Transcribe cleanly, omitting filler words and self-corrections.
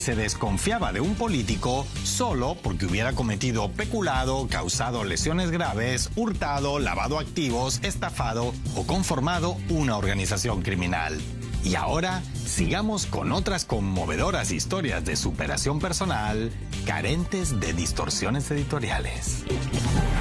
Se desconfiaba de un político solo porque hubiera cometido peculado, causado lesiones graves, hurtado, lavado activos, estafado o conformado una organización criminal. Y ahora, sigamos con otras conmovedoras historias de superación personal, carentes de distorsiones editoriales.